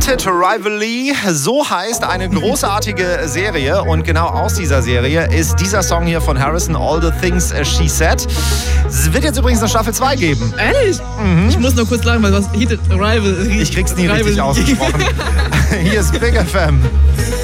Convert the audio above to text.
Heated Rivalry, so heißt eine großartige Serie und genau aus dieser Serie ist dieser Song hier von Harrison, All the Things She Said. Es wird jetzt übrigens eine Staffel 2 geben. Ehrlich? Mhm. Ich muss nur kurz lachen, weil was Heated Rivalry. Ich krieg's nie richtig ausgesprochen. Hier ist Big FM.